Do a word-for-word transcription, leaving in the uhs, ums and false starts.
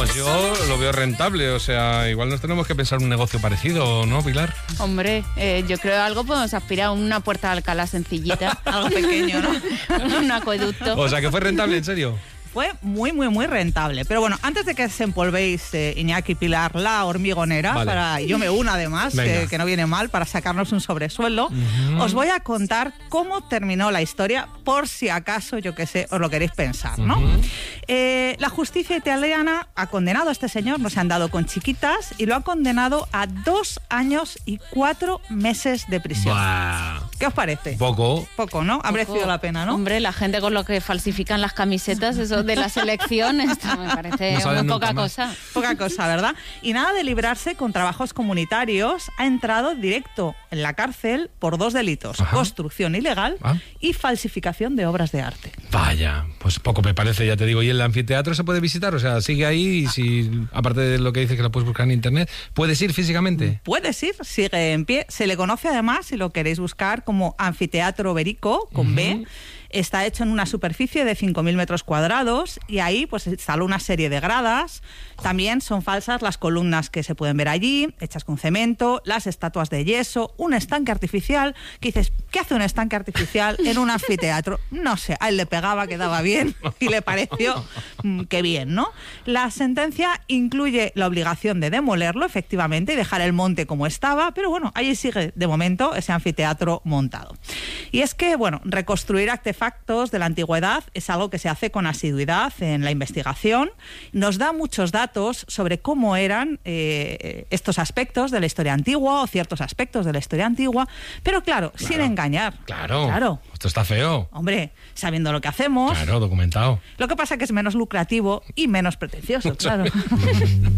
Pues yo lo veo rentable, o sea, igual nos tenemos que pensar un negocio parecido, ¿no, Pilar? Hombre, eh, yo creo que algo podemos aspirar a una puerta de Alcalá sencillita. Algo pequeño, ¿no? Un acueducto. O sea, que fue rentable, ¿en serio? Fue muy, muy, muy rentable. Pero bueno, antes de que se empolvéis, eh, Iñaki y Pilar, la hormigonera, vale. para, yo me uno además, que, que no viene mal, para sacarnos un sobresueldo, uh-huh. os voy a contar cómo terminó la historia, por si acaso, yo qué sé, os lo queréis pensar, ¿no? Uh-huh. Eh, la justicia italiana ha condenado a este señor, no se han dado con chiquitas, y lo ha condenado a dos años y cuatro meses de prisión. Buah. ¿Qué os parece? Poco. Poco, ¿no? Ha merecido la pena, ¿no? Hombre, la gente con lo que falsifican las camisetas, eso de la selección, esto me parece no muy poca cosa. Poca cosa, ¿verdad? Y nada de librarse con trabajos comunitarios, ha entrado directo en la cárcel por dos delitos: Ajá. construcción ilegal ¿Ah? y falsificación de obras de arte. Vaya, pues poco me parece, ya te digo. ¿Y el anfiteatro se puede visitar? O sea, sigue ahí y si, aparte de lo que dice que lo puedes buscar en internet, ¿puedes ir físicamente? Puedes ir, sigue en pie. Se le conoce además, si lo queréis buscar, como Anfiteatro Berico, con uh-huh. B. Está hecho en una superficie de cinco mil metros cuadrados y ahí pues se instaló una serie de gradas. También son falsas las columnas que se pueden ver allí, hechas con cemento, las estatuas de yeso, un estanque artificial, que dices, ¿qué hace un estanque artificial en un anfiteatro? No sé, a él le pegaba, quedaba bien y le pareció mmm, que bien, ¿no? La sentencia incluye la obligación de demolerlo, efectivamente, y dejar el monte como estaba, pero bueno, allí sigue de momento ese anfiteatro montado. Y es que, bueno, reconstruir artefactos de la antigüedad es algo que se hace con asiduidad en la investigación. Nos da muchos datos sobre cómo eran eh, estos aspectos de la historia antigua o ciertos aspectos de la historia antigua, pero claro, claro sin engañar. Claro, claro. Esto está feo. Hombre, sabiendo lo que hacemos. Claro, documentado. Lo que pasa es que es menos lucrativo y menos pretencioso, claro.